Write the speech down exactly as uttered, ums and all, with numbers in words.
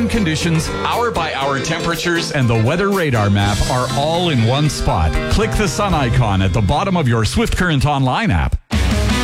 and conditions, hour-by-hour temperatures, and the weather radar map are all in one spot. Click the sun icon at the bottom of your Swift Current Online app.